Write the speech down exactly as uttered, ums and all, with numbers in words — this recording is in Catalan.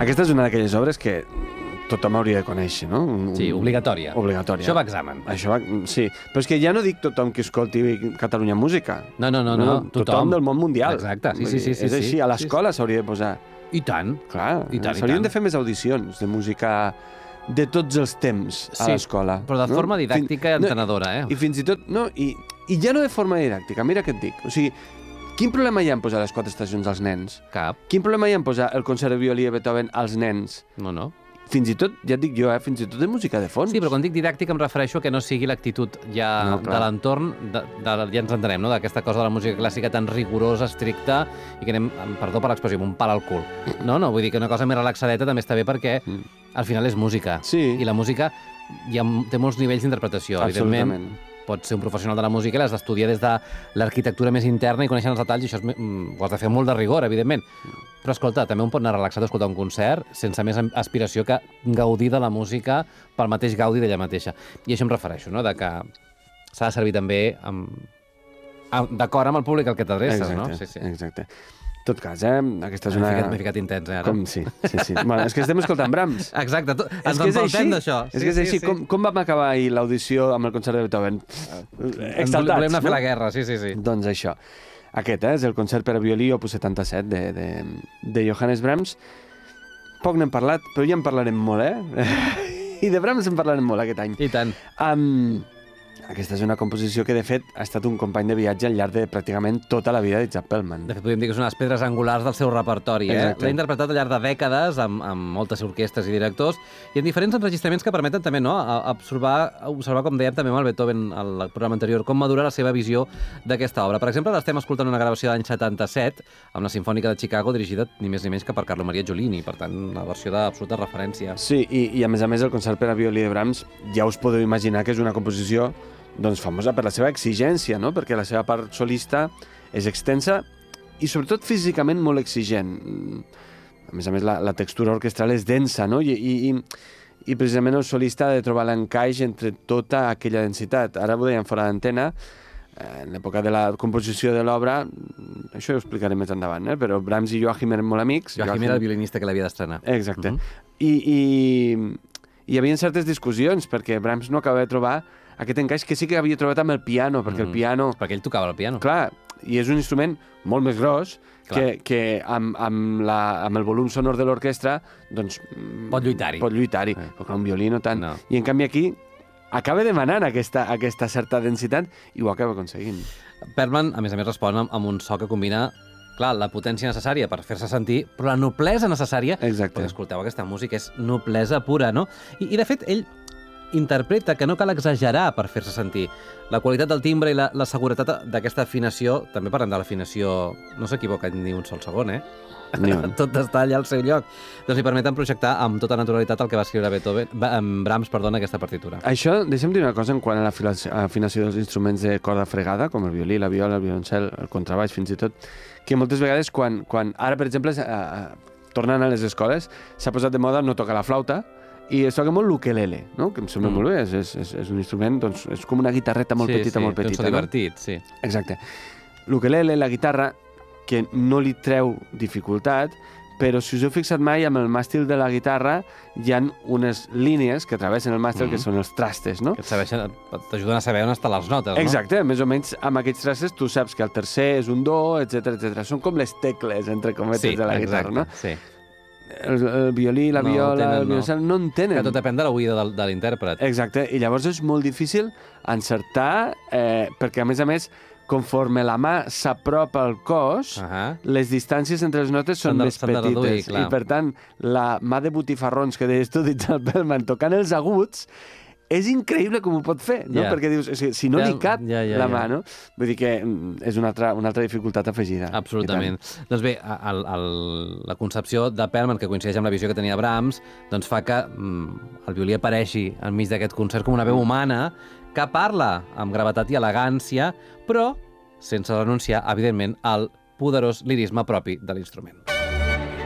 Aquesta és una d'aquelles obres que tothom hauria de conèixer, no? Sí, obligatòria. Obligatòria. Això va a examen. Això va... Sí, però és que ja no dic tothom que escolti Catalunya Música. No, no, no, no, tothom. Tothom del món mundial. Exacte, sí, sí, sí. És així, a l'escola s'hauria de posar. I tant. Clar, s'haurien de fer més audicions de música de tots els temps a l'escola. Sí, però de forma didàctica i entenedora, eh? I fins i tot... No, i, i ja no de forma didàctica, mira què et dic. O sigui, quin problema hi ha en posar les quatre estacions als nens? Cap. Quin problema hi ha en posar el concert de violí de Beethoven als nens? No, no. Fins i tot, ja et dic jo, eh, fins i tot de música de fons. Sí, però quan dic didàctic em refereixo a que no sigui l'actitud ja no, de l'entorn, de, de, ja ens entenem, no? D'aquesta cosa de la música clàssica tan rigorosa, estricta, i que anem, perdó per l'expressió, amb un pal al cul. No, no, vull dir que una cosa més relaxadeta també està bé perquè mm. al final és música. Sí. I la música ja té molts nivells d'interpretació. Evidentment, pots ser un professional de la música i l'has d'estudiar des de l'arquitectura més interna i conèixer els detalls, i això és, mm, ho has de fer molt de rigor, evidentment. Però, escolta, també un pot anar relaxat a escoltar un concert sense més aspiració que gaudir de la música pel mateix gaudi d'ella mateixa. I això em refereixo, no?, de que s'ha de servir també amb... d'acord amb el públic al que t'adreces, no? Sí, sí. Exacte. En tot cas, eh? Aquesta és una... M'he ficat intens, eh, ara. Com, sí, sí, sí. Bueno, és que estem escoltant Brahms. Exacte, tot... ens empaltem d'això. És que és així. Com, com vam acabar ahir l'audició amb el concert de Beethoven? Exaltats, volem anar a fer no? la guerra, sí, sí, sí. Doncs això. Aquest eh, és el concert per a violí opus setanta-set de, de, de Johannes Brahms. Poc n'hem parlat, però ja en parlarem molt, eh? I de Brahms en parlarem molt aquest any. I tant. Um, aquesta és una composició que, de fet, ha estat un company de viatge al llarg de pràcticament tota la vida de Chappellman. De fet, podríem dir que és una de les pedres angulars del seu repertori. Eh? L'ha interpretat al llarg de dècades amb, amb moltes orquestres i directors i en diferents enregistraments que permeten també, no?, observar, observar, com dèiem també amb el Beethoven al programa anterior, com madura la seva visió d'aquesta obra. Per exemple, l'estem escoltant una gravació d'any setanta-set amb la Simfònica de Chicago, dirigida ni més ni menys que per Carlo Maria Giulini, per tant, una versió d'absoluta referència. Sí, i, i a més a més el concert per a violí de Brahms ja us podeu imaginar que és una composició doncs famosa per la seva exigència, no? Perquè la seva part solista és extensa i sobretot físicament molt exigent. A més a més, la, la textura orquestral és densa, no? I, i, i precisament el solista ha de trobar l'encaix entre tota aquella densitat. Ara ho dèiem fora d'antena, en l'època de la composició de l'obra, això ho explicaré més endavant, eh? Però Brahms i Joachim eren molt amics. Joachim, Joachim era el violinista que l'havia d'estrenar. Exacte. Uh -huh. I, i, i hi havia certes discussions, perquè Brahms no acabava de trobar aquest encaix que sí que havia trobat amb el piano, perquè mm. el piano... Perquè ell tocava el piano. Clar, i és un instrument molt més gros que, que amb, amb, la, amb el volum sonor de l'orquestra, doncs... Pot lluitar-hi. Pot lluitar-hi, eh. però un violí no tant. No. I en canvi aquí acaba demanant aquesta, aquesta certa densitat i ho acaba aconseguint. Perlman, a més a més, respon amb, amb un so que combina, clar, la potència necessària per fer-se sentir, però la noblesa necessària... Exacte. Perquè escolteu, aquesta música és noblesa pura, no? I, i de fet, ell interpreta que no cal exagerar per fer-se sentir. La qualitat del timbre i la, la seguretat d'aquesta afinació, també parlem de l'afinació, no s'equivoca ni un sol segon, eh? Tot està allà al seu lloc. Doncs li permeten projectar amb tota naturalitat el que va escriure Beethoven, Brahms, perdona, aquesta partitura. Això, deixa'm dir una cosa en quant a l'afinació dels instruments de corda fregada, com el violí, la viola, el violoncel, el contrabaix, fins i tot, que moltes vegades quan, quan ara, per exemple, eh, tornant a les escoles, s'ha posat de moda no tocar la flauta, i es toca molt l'ukelele, no? Que em sembla mm. molt bé, és, és, és un instrument, doncs, és com una guitarreta molt sí, petita, sí, molt petita. Sí, té un so divertit, sí. Exacte. L'ukelele, la guitarra, que no li treu dificultat, però si us heu fixat mai, amb el màstil de la guitarra hi ha unes línies que travessen el màstil, mm. que són els trastes, no? Que t'ajuden a saber on estan les notes, no? Exacte, més o menys amb aquests trastes tu saps que el tercer és un do, etcètera, etcètera. Són com les tecles, entre cometes, sí, de la exacte, guitarra, no? Sí, El, el violí, la no, viola, tenen, el violoncel, no. no en tenen. Que tot depèn de l'oïda de, de l'intèrpret. Exacte, i llavors és molt difícil encertar, eh, perquè a més a més, conforme la mà s'apropa al cos, uh -huh. les distàncies entre les notes són de, més petites. Reduir, i per tant, la mà de botifarrons que deies tu, dit el Perlman, tocant els aguts, és increïble com ho pot fer, no? Yeah. Perquè dius, si, si no yeah, li cap yeah, yeah, la mà, yeah. no? Vull dir que és una altra, una altra dificultat afegida. Absolutament. Doncs bé, el, el, la concepció de Perlman, que coincideix amb la visió que tenia Brahms, doncs fa que mm, el violí apareixi enmig d'aquest concert com una veu humana que parla amb gravetat i elegància, però sense renunciar, evidentment, al poderós lirisme propi de l'instrument.